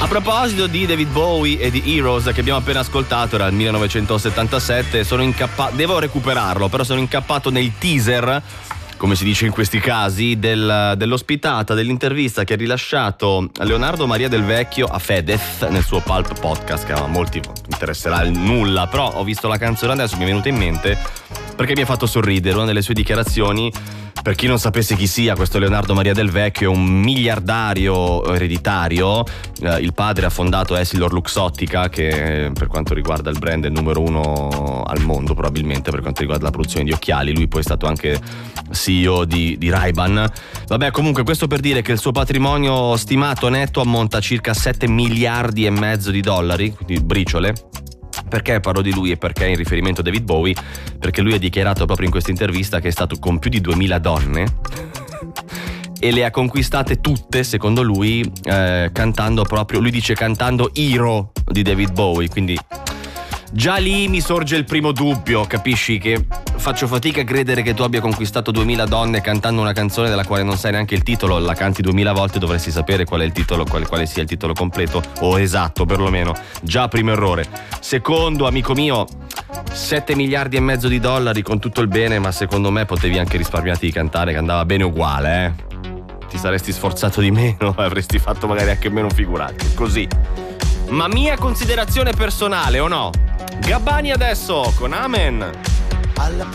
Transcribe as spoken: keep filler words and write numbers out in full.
A proposito di David Bowie e di Heroes che abbiamo appena ascoltato, era il millenovecentosettantasette, sono incappato, devo recuperarlo, però sono incappato nel teaser, come si dice in questi casi, del, dell'ospitata, dell'intervista che ha rilasciato Leonardo Maria Del Vecchio a Fedez nel suo Pulp Podcast, che a molti interesserà il nulla, però ho visto la canzone adesso, mi è venuta in mente perché mi ha fatto sorridere. Una delle sue dichiarazioni, per chi non sapesse chi sia, questo Leonardo Maria Del Vecchio è un miliardario ereditario. Eh, il padre ha fondato Essilor Luxottica, che per quanto riguarda il brand è il numero uno al mondo probabilmente per quanto riguarda la produzione di occhiali. Lui poi è stato anche C E O di, di Ray-Ban. Vabbè, comunque questo per dire che il suo patrimonio stimato netto ammonta a circa sette miliardi e mezzo di dollari, quindi briciole. Perché parlo di lui e perché in riferimento a David Bowie? Perché lui ha dichiarato proprio in questa intervista che è stato con più di duemila donne e le ha conquistate tutte, secondo lui, eh, cantando proprio, lui dice cantando Hero di David Bowie, quindi già lì mi sorge il primo dubbio, capisci che faccio fatica a credere che tu abbia conquistato duemila donne cantando una canzone della quale non sai neanche il titolo, la canti duemila volte, dovresti sapere qual è il titolo, quale, quale sia il titolo completo o esatto perlomeno. Già primo errore. Secondo, amico mio, sette miliardi e mezzo di dollari con tutto il bene, ma secondo me potevi anche risparmiarti di cantare, che andava bene uguale, eh. Ti saresti sforzato di meno, avresti fatto magari anche meno figurati, così. Ma mia considerazione personale, o no? Gabbani adesso con Amen.